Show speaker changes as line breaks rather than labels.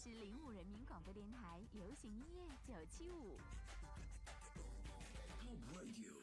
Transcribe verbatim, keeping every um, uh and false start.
是零五人民广播电台流行音乐九七五。
Top Radio